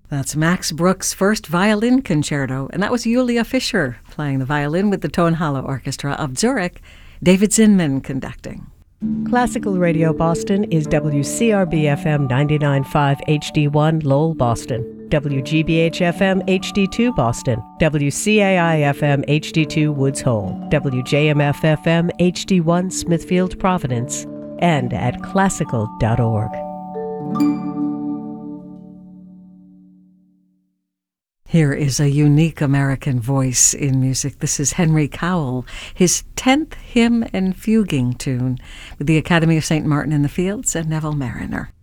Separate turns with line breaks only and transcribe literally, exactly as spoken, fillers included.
That's Max Bruch's first violin concerto, and that was Julia Fischer playing the violin with the Tonhalle Orchestra of Zurich, David Zinman conducting.
Classical Radio Boston is W C R B F M ninety-nine point five H D one Lowell, Boston, W G B H F M H D two Boston, W C A I F M H D two Woods Hole, W J M F F M H D one Smithfield, Providence, and at classical dot org.
Here is a unique American voice in music. This is Henry Cowell, his tenth hymn and fuguing tune with the Academy of Saint Martin in the Fields and Neville Marriner.